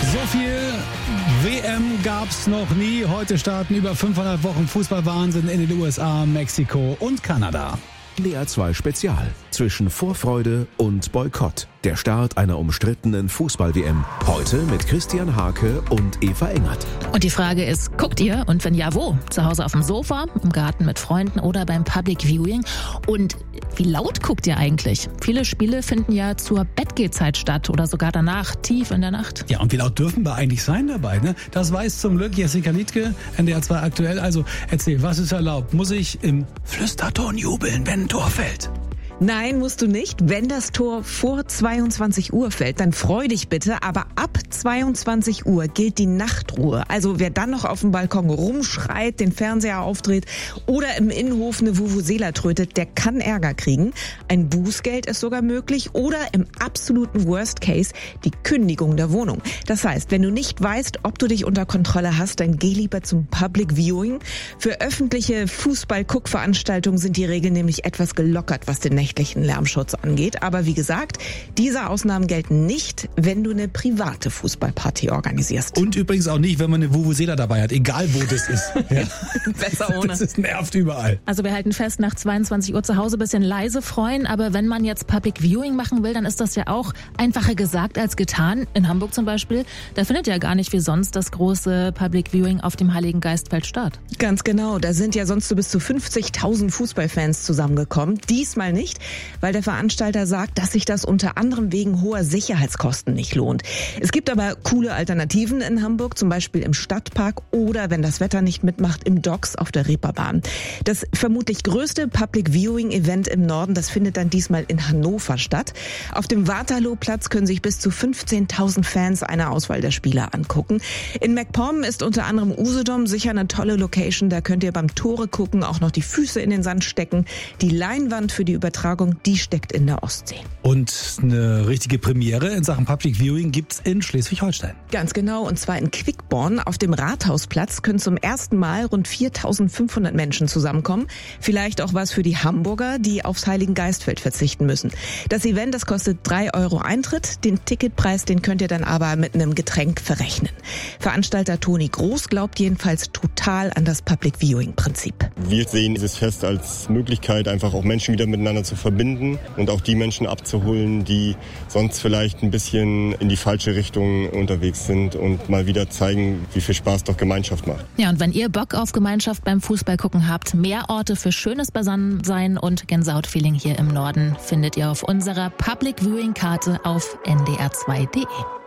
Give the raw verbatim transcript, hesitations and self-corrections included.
So viel W M gab's noch nie. Heute starten über fünfhundert Wochen Fußballwahnsinn in den U S A, Mexiko und Kanada. N D R zwei Spezial zwischen Vorfreude und Boykott. Der Start einer umstrittenen Fußball-W M. Heute mit Christian Hake und Eva Engert. Und die Frage ist, guckt ihr? Und wenn ja, wo? Zu Hause auf dem Sofa, im Garten mit Freunden oder beim Public Viewing? Und wie laut guckt ihr eigentlich? Viele Spiele finden ja zur Bettgehzeit statt oder sogar danach, tief in der Nacht. Ja, und wie laut dürfen wir eigentlich sein dabei? Ne? Das weiß zum Glück Jessica Liedtke, N D R zwei aktuell. Also erzähl, was ist erlaubt? Muss ich im Flüsterton jubeln, wenn ein Tor fällt? Nein, musst du nicht. Wenn das Tor vor zweiundzwanzig Uhr fällt, dann freu dich bitte. Aber ab zweiundzwanzig Uhr gilt die Nachtruhe. Also wer dann noch auf dem Balkon rumschreit, den Fernseher aufdreht oder im Innenhof eine Vuvuzela trötet, der kann Ärger kriegen. Ein Bußgeld ist sogar möglich oder im absoluten Worst Case die Kündigung der Wohnung. Das heißt, wenn du nicht weißt, ob du dich unter Kontrolle hast, dann geh lieber zum Public Viewing. Für öffentliche Fußball-Guckveranstaltungen sind die Regeln nämlich etwas gelockert, was den nächtlichen Lärmschutz angeht. Aber wie gesagt, diese Ausnahmen gelten nicht, wenn du eine private Fußballparty organisierst. Und übrigens auch nicht, wenn man eine Vuvuzela dabei hat, egal wo das ist. Ja. Besser ohne. Das ist, nervt überall. Also wir halten fest, nach zweiundzwanzig Uhr zu Hause ein bisschen leise freuen, aber wenn man jetzt Public Viewing machen will, dann ist das ja auch einfacher gesagt als getan. In Hamburg zum Beispiel, da findet ja gar nicht wie sonst das große Public Viewing auf dem Heiligen Geistfeld statt. Ganz genau, da sind ja sonst so bis zu fünfzigtausend Fußballfans zusammengekommen. Diesmal nicht, weil der Veranstalter sagt, dass sich das unter anderem wegen hoher Sicherheitskosten nicht lohnt. Es gibt aber coole Alternativen in Hamburg, zum Beispiel im Stadtpark oder, wenn das Wetter nicht mitmacht, im Docks auf der Reeperbahn. Das vermutlich größte Public Viewing Event im Norden, das findet dann diesmal in Hannover statt. Auf dem Waterloo-Platz können sich bis zu fünfzehntausend Fans eine Auswahl der Spieler angucken. In MacPom ist unter anderem Usedom sicher eine tolle Location. Da könnt ihr beim Tore gucken auch noch die Füße in den Sand stecken. Die Leinwand für die Übertragung, die steckt in der Ostsee. Und eine richtige Premiere in Sachen Public Viewing gibt's in Schleswig-Holstein. Ganz genau, und zwar in Quickborn. Auf dem Rathausplatz können zum ersten Mal rund viertausendfünfhundert Menschen zusammenkommen. Vielleicht auch was für die Hamburger, die aufs Heiligen Geistfeld verzichten müssen. Das Event, das kostet drei Euro Eintritt. Den Ticketpreis, den könnt ihr dann aber mit einem Getränk verrechnen. Veranstalter Toni Groß glaubt jedenfalls total an das Public Viewing Prinzip. Wir sehen dieses Fest als Möglichkeit, einfach auch Menschen wieder miteinander zu verbinden und auch die Menschen abzuholen, die sonst vielleicht ein bisschen in die falsche Richtung unterwegs sind und mal wieder zeigen, wie viel Spaß doch Gemeinschaft macht. Ja, und wenn ihr Bock auf Gemeinschaft beim Fußballgucken habt, mehr Orte für schönes Beisammensein und Gänsehautfeeling hier im Norden findet ihr auf unserer Public Viewing Karte auf N D R zwei Punkt D E.